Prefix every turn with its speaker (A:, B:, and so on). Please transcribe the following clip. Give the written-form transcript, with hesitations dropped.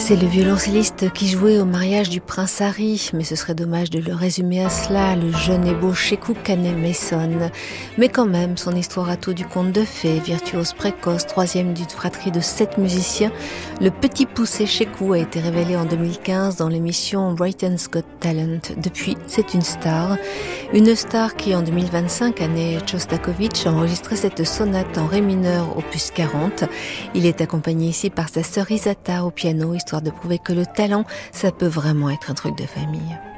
A: C'est le violoncelliste qui jouait au mariage du prince Harry, mais ce serait dommage de le résumer à cela, le jeune et beau Sheku Kanemason. Mais quand même, son histoire a tout du conte de fées, virtuose précoce, troisième d'une fratrie de 7 musiciens, le petit poussé Sheku a été révélé en 2015 dans l'émission Britain's Got Talent. Depuis, c'est une star qui en 2025, année Shostakovich, a enregistré cette sonate en ré mineur opus 40. Il est accompagné ici par sa sœur Isata au piano, histoire de prouver que le talent, ça peut vraiment être un truc de famille.